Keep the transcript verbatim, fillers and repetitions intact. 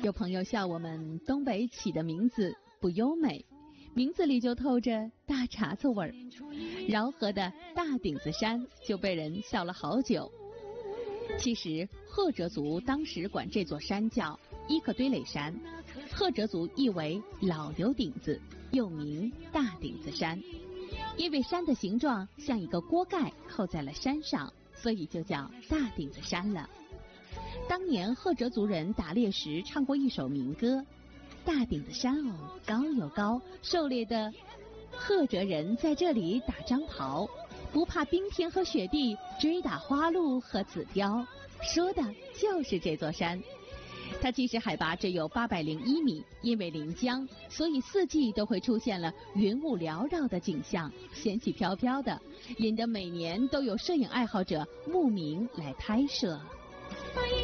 有朋友笑我们东北起的名字不优美，名字里就透着大碴子味儿。饶河的大顶子山就被人笑了好久。其实赫哲族当时管这座山叫伊克堆垒山，赫哲族意为老牛顶子，又名大顶子山。因为山的形状像一个锅盖扣在了山上，所以就叫大顶子山了。当年赫哲族人打猎时唱过一首民歌，大顶子山哦，高又高，狩猎的赫哲人在这里打张袍，不怕冰天和雪地，追打花鹿和紫貂，说的就是这座山。它其实海拔只有八百零一米，因为临江，所以四季都会出现了云雾缭绕的景象，仙气飘飘的，引得每年都有摄影爱好者慕名来拍摄。